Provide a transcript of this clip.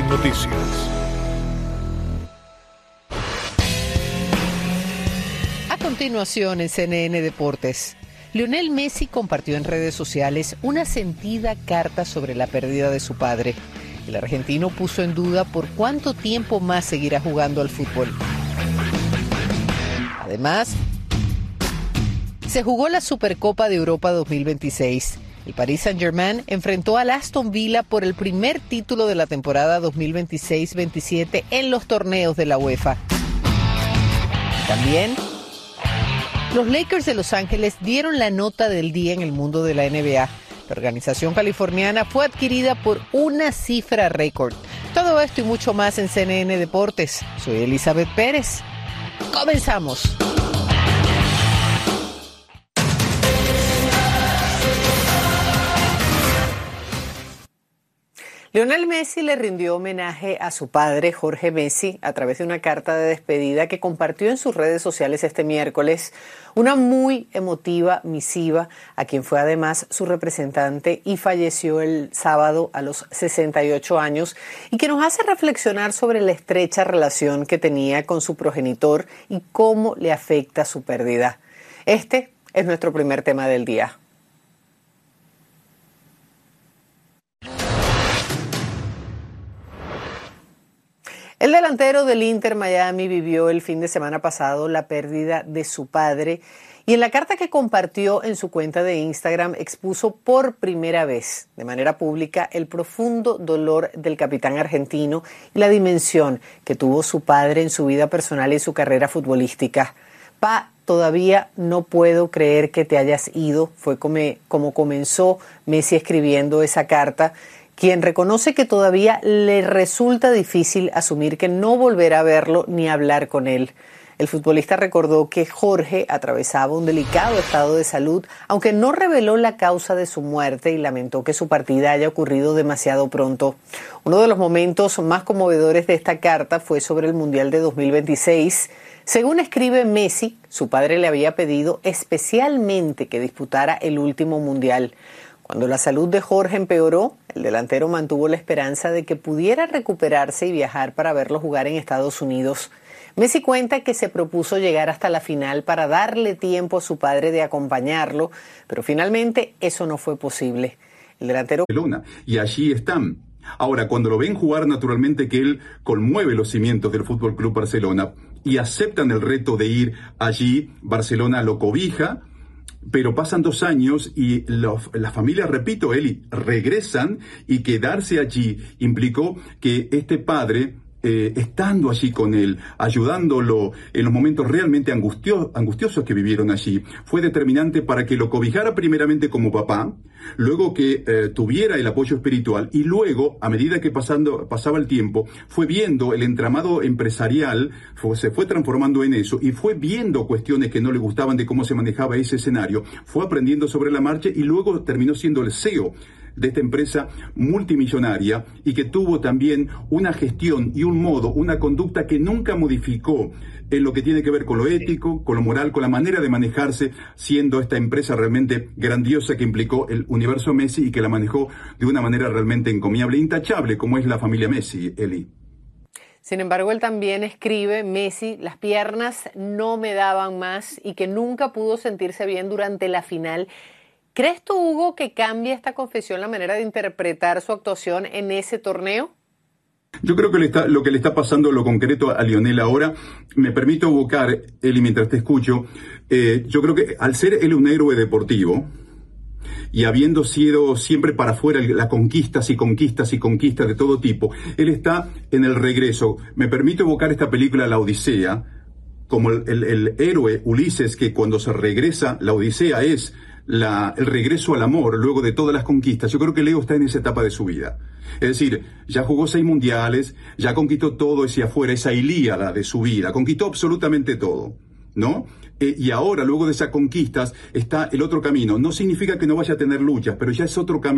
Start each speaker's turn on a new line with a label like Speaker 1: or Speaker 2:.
Speaker 1: Trending Noticias.
Speaker 2: A continuación en CNN Deportes, Lionel Messi compartió en redes sociales una sentida carta sobre la pérdida de su padre. El argentino puso en duda por cuánto tiempo más seguirá jugando al fútbol. Además, se jugó la Supercopa de Europa 2026. El Paris Saint-Germain enfrentó al Aston Villa por el primer título de la temporada 2026-27 en los torneos de la UEFA. También, los Lakers de Los Ángeles dieron la nota del día en el mundo de la NBA. La organización californiana fue adquirida por una cifra récord. Todo esto y mucho más en CNN Deportes. Soy Elizabeth Pérez. ¡Comenzamos! Lionel Messi le rindió homenaje a su padre, Jorge Messi, a través de una carta de despedida que compartió en sus redes sociales este miércoles, una muy emotiva misiva a quien fue además su representante y falleció el sábado a los 68 años y que nos hace reflexionar sobre la estrecha relación que tenía con su progenitor y cómo le afecta su pérdida. Este es nuestro primer tema del día. El delantero del Inter Miami vivió el fin de semana pasado la pérdida de su padre y en la carta que compartió en su cuenta de Instagram expuso por primera vez de manera pública el profundo dolor del capitán argentino y la dimensión que tuvo su padre en su vida personal y su carrera futbolística. Pa, todavía no puedo creer que te hayas ido, fue como comenzó Messi escribiendo esa carta, quien reconoce que todavía le resulta difícil asumir que no volverá a verlo ni hablar con él. El futbolista recordó que Jorge atravesaba un delicado estado de salud, aunque no reveló la causa de su muerte y lamentó que su partida haya ocurrido demasiado pronto. Uno de los momentos más conmovedores de esta carta fue sobre el Mundial de 2026. Según escribe Messi, su padre le había pedido especialmente que disputara el último Mundial. Cuando la salud de Jorge empeoró, el delantero mantuvo la esperanza de que pudiera recuperarse y viajar para verlo jugar en Estados Unidos. Messi cuenta que se propuso llegar hasta la final para darle tiempo a su padre de acompañarlo, pero finalmente eso no fue posible. El delantero...
Speaker 3: Y allí están. Ahora, cuando lo ven jugar, naturalmente que él conmueve los cimientos del Fútbol Club Barcelona y aceptan el reto de ir allí. Barcelona lo cobija. Pero pasan 2 años y la familia, repito, Eli, regresan y quedarse allí implicó que este padre, estando allí con él, ayudándolo en los momentos realmente angustiosos que vivieron allí, fue determinante para que lo cobijara primeramente como papá, luego que tuviera el apoyo espiritual y luego, a medida que pasaba el tiempo, fue viendo el entramado empresarial, se fue transformando en eso y fue viendo cuestiones que no le gustaban de cómo se manejaba ese escenario, fue aprendiendo sobre la marcha y luego terminó siendo el CEO de esta empresa multimillonaria y que tuvo también una gestión y un modo, una conducta que nunca modificó en lo que tiene que ver con lo ético, con lo moral, con la manera de manejarse, siendo esta empresa realmente grandiosa que implicó el universo Messi y que la manejó de una manera realmente encomiable, intachable, como es la familia Messi, Eli.
Speaker 2: Sin embargo, él también escribe, Messi, las piernas no me daban más y que nunca pudo sentirse bien durante la final. ¿Crees tú, Hugo, que cambia esta confesión la manera de interpretar su actuación en ese torneo?
Speaker 3: Yo creo que lo que le está pasando, lo concreto a Lionel ahora, me permito evocar, Eli, mientras te escucho, yo creo que al ser él un héroe deportivo, y habiendo sido siempre para afuera las conquistas y conquistas y conquistas de todo tipo, él está en el regreso. Me permito evocar esta película La Odisea, como el héroe Ulises, que cuando se regresa, la Odisea es el regreso al amor luego de todas las conquistas. Yo creo que Leo está en esa etapa de su vida. Es decir, ya jugó 6 mundiales, ya conquistó todo ese afuera, esa Ilíada de su vida, conquistó absolutamente todo, ¿no? Y ahora, luego de esas conquistas, está el otro camino. No significa que no vaya a tener luchas, pero ya es otro camino.